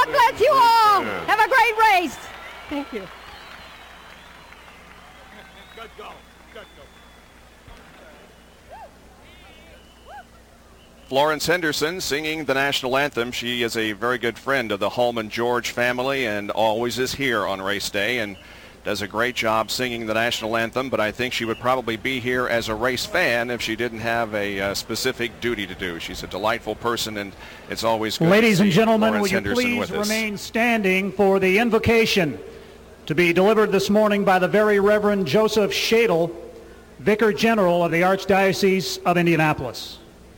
bless you all. Have a great race. Thank you. Good go. Good go. Florence Henderson singing the national anthem. She is a very good friend of the Holman George family and always is here on race day and does a great job singing the national anthem, but I think she would probably be here as a race fan if she didn't have a specific duty to do. She's a delightful person, and it's always good Ladies to see and gentlemen, Florence will you Henderson please with us. remain standing for the invocation to be delivered this morning by the Very Reverend Joseph Shadle, Vicar General of the Archdiocese of Indianapolis.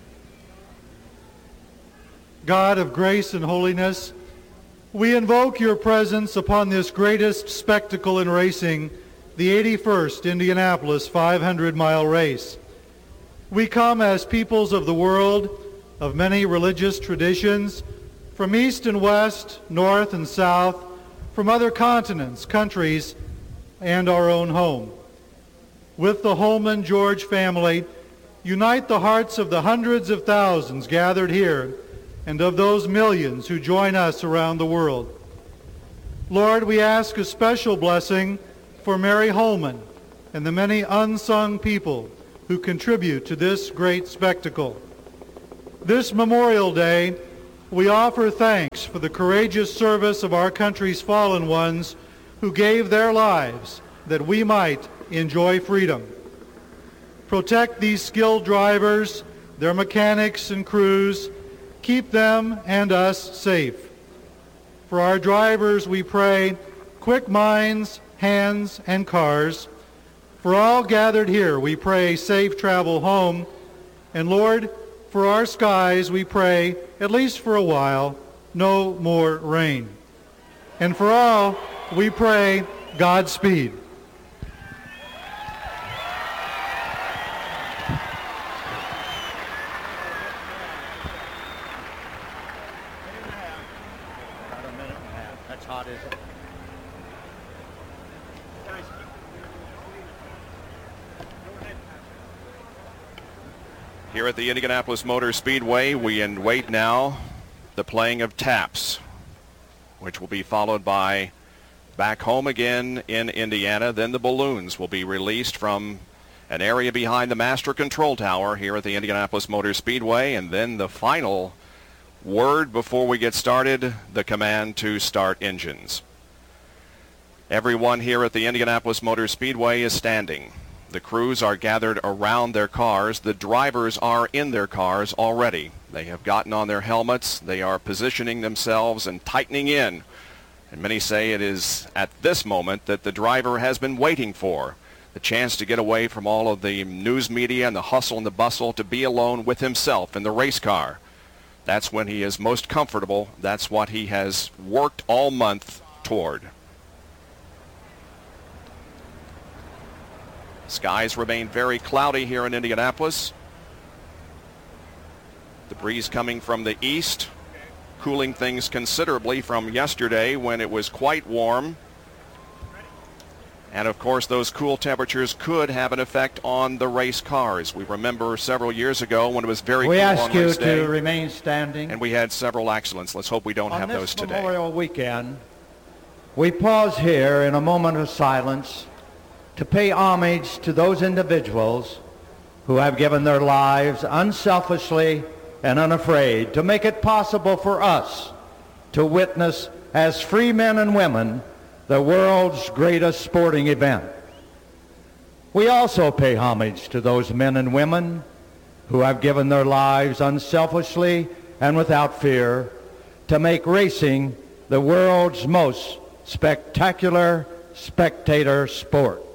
God of grace and holiness, we invoke your presence upon this greatest spectacle in racing, the 81st Indianapolis 500-mile race. We come as peoples of the world, of many religious traditions, from east and west, north and south, from other continents, countries, and our own home. With the Holman George family, unite the hearts of the hundreds of thousands gathered here and of those millions who join us around the world. Lord, we ask a special blessing for Mary Holman and the many unsung people who contribute to this great spectacle. This Memorial Day, we offer thanks for the courageous service of our country's fallen ones who gave their lives that we might enjoy freedom. Protect these skilled drivers, their mechanics and crews. Keep them and us safe. For our drivers, we pray, quick minds, hands, and cars. For all gathered here, we pray safe travel home. And Lord, for our skies, we pray, at least for a while, no more rain. And for all, we pray, Godspeed. Here at the Indianapolis Motor Speedway, we await now the playing of taps, which will be followed by back home again in Indiana. Then the balloons will be released from an area behind the master control tower here at the Indianapolis Motor Speedway. And then the final word before we get started, the command to start engines. Everyone here at the Indianapolis Motor Speedway is standing. The crews are gathered around their cars. The drivers are in their cars already. They have gotten on their helmets. They are positioning themselves and tightening in. And many say it is at this moment that the driver has been waiting for, the chance to get away from all of the news media and the hustle and the bustle, to be alone with himself in the race car. That's when he is most comfortable. That's what he has worked all month toward. Skies remain very cloudy here in Indianapolis. The breeze coming from the east, cooling things considerably from yesterday when it was quite warm. And of course, those cool temperatures could have an effect on the race cars. We remember several years ago when it was very cool on race day. We ask you to remain standing. And we had several accidents. Let's hope we don't have those today. On this Memorial Weekend, we pause here in a moment of silence to pay homage to those individuals who have given their lives unselfishly and unafraid to make it possible for us to witness as free men and women the world's greatest sporting event. We also pay homage to those men and women who have given their lives unselfishly and without fear to make racing the world's most spectacular spectator sport.